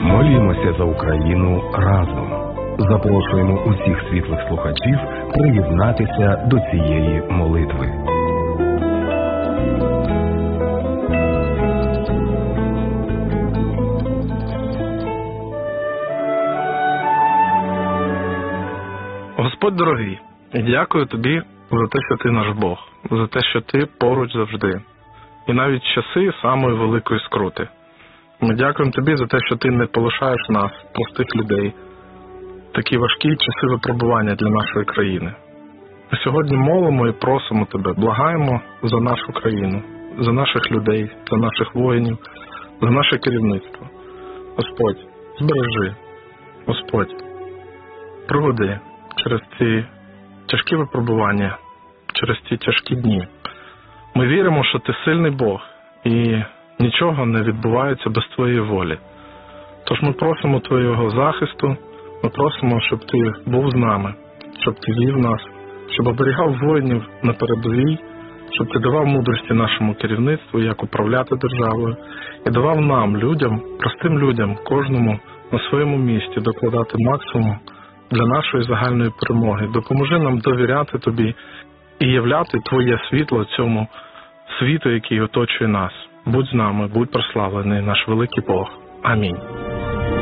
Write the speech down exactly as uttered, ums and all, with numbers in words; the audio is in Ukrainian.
Молімося за Україну разом. Запрошуємо усіх світлих слухачів приєднатися до цієї молитви. Господь дорогий, дякую Тобі за те, що Ти наш Бог, за те, що Ти поруч завжди. І навіть в часи самої великої скрути. Ми дякуємо Тобі за те, що Ти не полишаєш нас, простих людей, такі важкі часи випробування для нашої країни. Ми сьогодні молимо і просимо Тебе, благаємо за нашу країну, за наших людей, за наших воїнів, за наше керівництво. Господь, збережи, Господь, проведи через ці тяжкі випробування, через ці тяжкі дні. Ми віримо, що Ти сильний Бог, і нічого не відбувається без Твоєї волі. Тож ми просимо Твого захисту, ми просимо, щоб Ти був з нами, щоб Ти вів нас, щоб оберігав воїнів на передовій, щоб Ти давав мудрості нашому керівництву, як управляти державою, і давав нам, людям, простим людям, кожному на своєму місці докладати максимум для нашої загальної перемоги. Допоможи нам довіряти Тобі і являти Твоє світло цьому світу, який оточує нас. Будь з нами, будь прославлений наш великий Бог. Амінь.